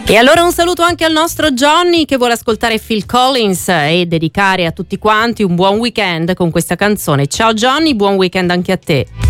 E allora un saluto anche al nostro Johnny che vuole ascoltare Phil Collins e dedicare a tutti quanti un buon weekend con questa canzone. Ciao Johnny, buon weekend anche a te.